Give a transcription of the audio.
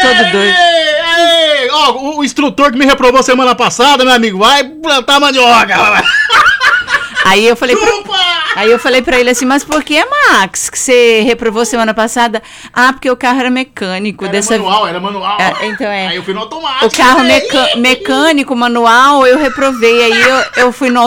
todo doido. Ó, o instrutor que me reprovou semana passada, meu amigo, vai plantar mandioca. Aí eu falei pra ele assim, mas por que, Max, que você reprovou semana passada? Ah, porque o carro era mecânico. Era manual. Então Aí eu fui no automático. O carro mecânico, manual, eu reprovei. Aí eu fui no